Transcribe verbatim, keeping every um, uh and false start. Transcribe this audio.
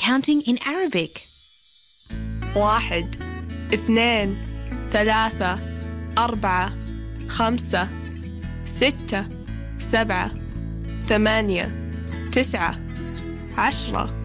counting in Arabic. واحد اثنين ثلاثة أربعة خمسة ستة سبعة ثمانية تسعة عشرة